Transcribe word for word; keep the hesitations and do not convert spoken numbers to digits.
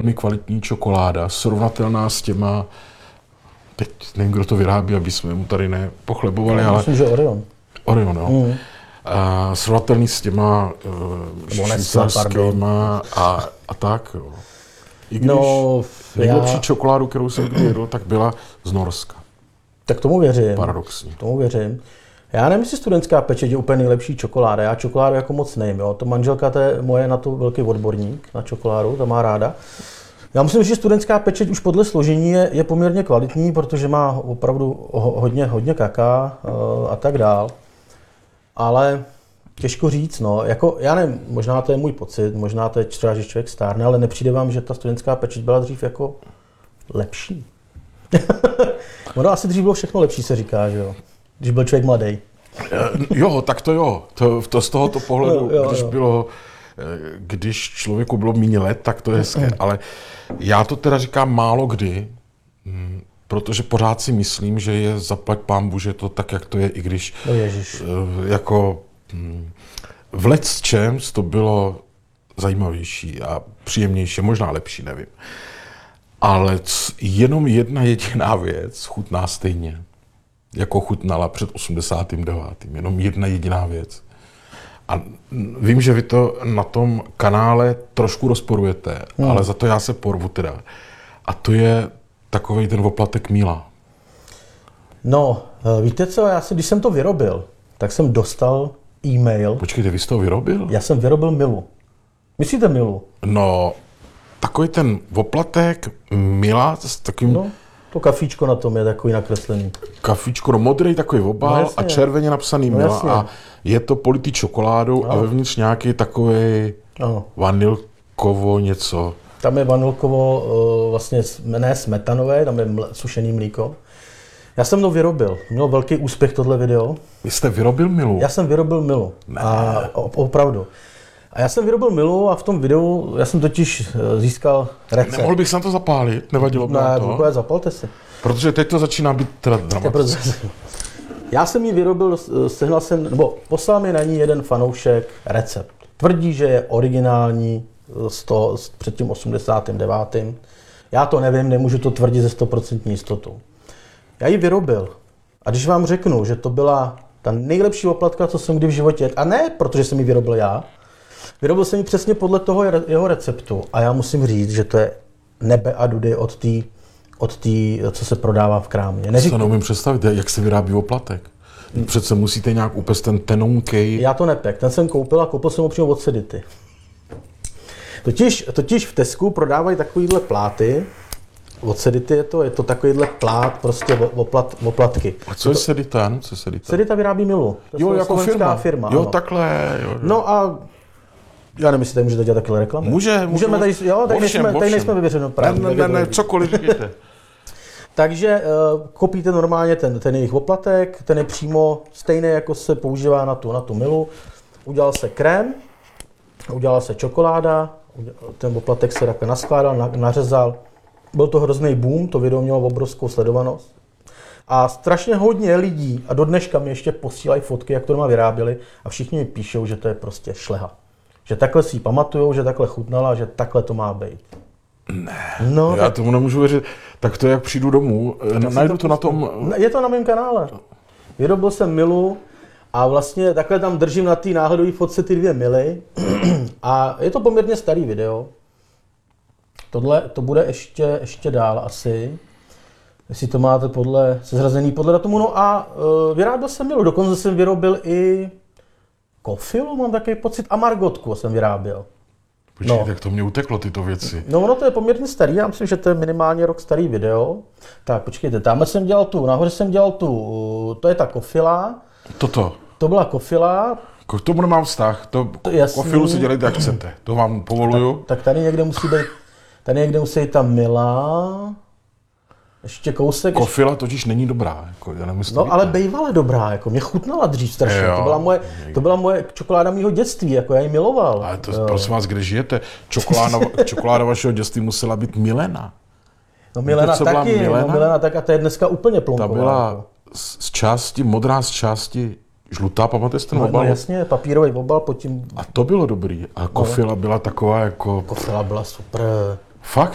velmi kvalitní čokoláda, srovnatelná s těma, teď nevím, kdo to vyrábí, aby jsme mu tady nepochlebovali, Já ale... myslím, že Orion. Orion, jo. Mm. A srovnatelný s těma uh, švýcarskýma a, a tak, jo. I když No, nejlepší já... čokoládu, kterou jsem kdy jedl, tak byla z Norska. Tak tomu věřím. Paradoxně. Tomu věřím. Já nevím, jestli studentská pečeť je úplně nejlepší čokoláda. Já čokoládu jako moc nejím. Jo. To manželka, to je moje na to velký odborník, na čokoládu, to má ráda. Já musím říct, že studentská pečeť už podle složení je, je poměrně kvalitní, protože má opravdu hodně, hodně kaká uh, a tak dál. Ale těžko říct, no. Jako, já nevím, možná to je můj pocit, možná to je třeba, že člověk stárne, ale nepřijde vám, že ta studentská pečeť byla dřív jako lepší. Ono asi dřív bylo všechno lepší, se říká, že jo. Když byl člověk mladý. Jo, tak to jo. To, to z tohoto pohledu, jo, jo, když jo. bylo, když člověku bylo méně let, tak to je hezké. Ale já to teda říkám málo kdy, protože pořád si myslím, že je zaplať pánbůh, že to tak, jak to je, i když No ježiš. jako v lecčems to bylo zajímavější a příjemnější, možná lepší, nevím. Ale c- jenom jedna jediná věc chutná stejně, jako chutnala před osmdesátým devátým Jenom jedna jediná věc. A vím, že vy to na tom kanále trošku rozporujete, hmm. ale za to já se porvu teda. A to je takovej ten oplatek Míla. No, víte co, já si, když jsem to vyrobil, tak jsem dostal e-mail. Počkejte, vy jste to vyrobil? Já jsem vyrobil Milu. Myslíte Milu? No, takový ten oplatek Mila s takým... No, to kafíčko na tom je takový nakreslený. Kafíčko, no modrý takový obal no, a červeně napsaný no, Mila jasně. a je to politý čokoládou no. a vevnitř nějaký takový ano. vanilkovo něco. Tam je vanilkovo, vlastně ne smetanové, tam je mle, sušený mlíko. Já jsem to vyrobil, mělo velký úspěch tohle video. Vy jste vyrobil Milu? Já jsem vyrobil Milu, ne. a opravdu. A já jsem vyrobil Milu a v tom videu, já jsem totiž získal recept. Nemohl bych se na to zapálit, nevadilo by ne, na to? Ne, zapalte si. Protože teď to začíná být teda dramatické. Já jsem ji vyrobil, sehnal jsem, nebo poslal mi na ní jeden fanoušek recept. Tvrdí, že je originální z toho, před tím osmdesátým devátým Já to nevím, nemůžu to tvrdit ze sto procent jistotou. Já ji vyrobil. A když vám řeknu, že to byla ta nejlepší oplatka, co jsem kdy v životě jedl, a ne protože jsem ji vyrobil já, vyrobil jsem ji přesně podle toho jeho receptu. A já musím říct, že to je nebe a dudy od té, od tý, co se prodává v krámě. Neřík... To neumím představit, jak se vyrábí oplatek. Přece musíte nějak upést ten tenonkej. Já to nepek, ten jsem koupil a koupil jsem ho přímo od Sedity. Totiž, totiž v Tesku prodávají takovýhle pláty, od Sedity je to, je to takovýhle plát, prostě oplat, oplatky. A co je Sedita? No, co je Sedita? Sedita vyrábí Milu. To jo, jako firma. firma. Jo, ano. takhle. Jo, jo. No a já nevím, jestli tady můžete dělat takové reklamy. Může, můžeme. Tady, jo, tady nejsme, tady nejsme ve veřejnoprávní. Ne, ne, ne, cokoliv říkejte. Takže uh, koupíte normálně ten, ten jejich oplatek, ten je přímo stejný, jako se používá na tu, na tu Milu. Udělal se krém, udělala se čokoláda, ten oplatek se takhle naskládal, na, nařezal. Byl to hrozný boom, to video mělo obrovskou sledovanost. A strašně hodně lidí, a do dneška mi ještě posílají fotky, jak to doma vyráběli, a všichni mi píšou, že to je prostě šleha. Že takhle si ji pamatujou, že takhle chutnala, že takhle to má být. Ne, no, já tak... tomu nemůžu věřit. Tak to, jak přijdu domů, tak najdu to, to na tom... Je to na mém kanále. Vyrobil jsem Milu a vlastně takhle tam držím na té náhodové fotce ty dvě Mily. A je to poměrně starý video. Tohle to bude ještě, ještě dál asi. Jestli to máte podle, sezrazený podle datumu. No a uh, vyráběl jsem Milu. Dokonce jsem vyrobil i kofilu, mám takový pocit, a margotku jsem vyráběl. Počkej, no. Tak to mě uteklo, tyto věci. No ono to je poměrně starý, já myslím, že to je minimálně rok starý video. Tak počkejte, tamhle jsem dělal tu, nahoře jsem dělal tu, to je ta kofila. Toto. To byla kofila. K tomu nemám vztah, to, to kofilu si dělejte, jak chcete, to vám povoluju. Tak, tak tady někde musí být, tady někde musí být ta Mila. Ještě kousek. Kofila totiž není dobrá. Jako, já nevím, no ale bývala dobrá, jako mě chutnala dřív strašně. To byla moje, to byla moje čokoláda mýho dětství, jako já ji miloval. Ale to, prosím vás, kde žijete? Čokoláda, čokoláda vašeho dětství musela být Milena. No Milena Víte, taky, Milena? no Milena tak a to je dneska úplně plonková. Ta byla z části, modrá z části žlutá, pamatuješ ten no, obal? No jasně, papírový obal pod tím. A to bylo dobrý. A kofila no. byla taková jako... Kofila byla super. Fakt?